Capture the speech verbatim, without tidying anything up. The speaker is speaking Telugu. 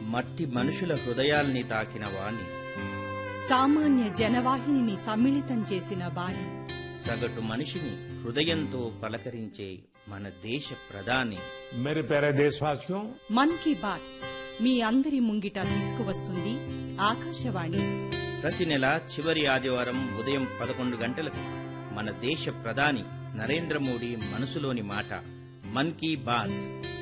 మట్టి మనుషుల హృదయాల్ని తాకిన వాణి, సామాన్య జనవాహిని సమ్మిళితం చేసిన బాణి, సగటు మనిషిని హృదయంతో పలకరించే మన దేశ ప్రధాని. मेरे प्यारे देशवासियों, మన్ కీ బాత్ మీ అందరి ముంగిట తీసుకువస్తుంది ఆకాశవాణి. ప్రతి నెల చివరి ఆదివారం ఉదయం పదకొండు గంటలకు మన దేశ ప్రధాని నరేంద్ర మోడీ మనసులోని మాట మన్ కీ బాత్